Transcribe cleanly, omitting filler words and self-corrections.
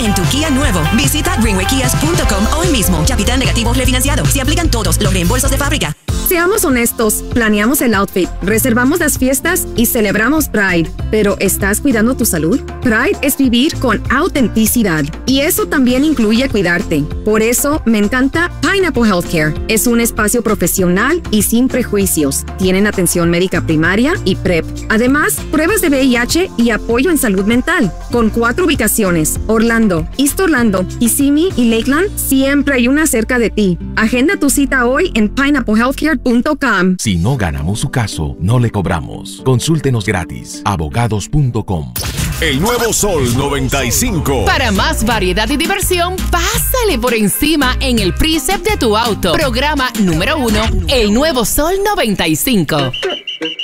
en tu Kia nuevo. Visita greenwaykias.com hoy mismo. Capital negativo refinanciado. Se aplican todos los reembolsos de fábrica. Seamos honestos, planeamos el outfit, reservamos las fiestas y celebramos Pride. ¿Pero estás cuidando tu salud? Pride es vivir con autenticidad y eso también incluye cuidarte. Por eso me encanta Pineapple Healthcare. Es un espacio profesional y sin prejuicios. Tienen atención médica primaria y PrEP. Además, pruebas de VIH y apoyo en salud mental. Con 4 ubicaciones, Orlando, East Orlando, Kissimmee y Lakeland, siempre hay una cerca de ti. Agenda tu cita hoy en pineapplehealthcare.com. Si no ganamos su caso, no le cobramos. Consúltenos gratis. Abogados.com. El nuevo Sol 95. Para más variedad y diversión, pásale por encima en el Precept de tu auto. Programa número 1, el nuevo Sol 95.